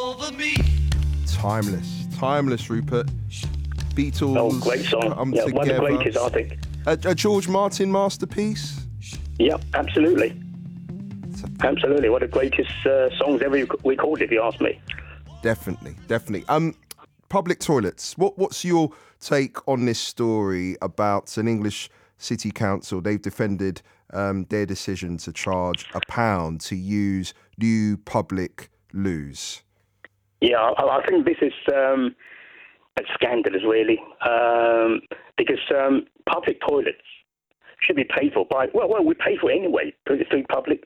Timeless, Rupert. Beatles. Oh, great song. Yeah, together. one of the greatest, I think. A George Martin masterpiece. Yeah, absolutely. Absolutely, one of the greatest songs ever recorded, if you ask me. Definitely. Public toilets. What's your take on this story about an English city council? They've defended their decision to charge £1 to use new public loos. Yeah, I think this is scandalous, really, because public toilets should be paid for by, well, we pay for it anyway, through public